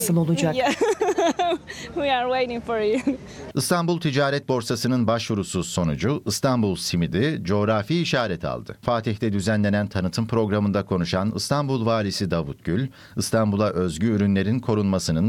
nasıl olacak? Yeah. We are waiting for you. İstanbul Ticaret Borsası'nın başvurusu sonucu İstanbul simidi coğrafi işaret aldı. Fatih'te düzenlenen tanıtım programında konuşan İstanbul Valisi Davut Gül, İstanbul'a özgü ürünlerin korunmasının